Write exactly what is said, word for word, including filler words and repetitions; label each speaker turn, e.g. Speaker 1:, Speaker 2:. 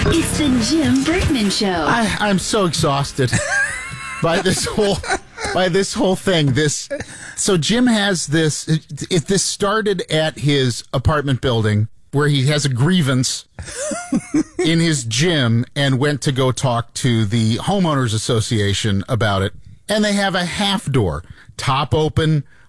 Speaker 1: It's the Jim Brickman Show.
Speaker 2: I, I'm so exhausted by this whole by this whole thing. This so Jim has this. If this started at his apartment building where he has a grievance in his gym and went to go talk to the homeowners association about it, and they have a half door, top open,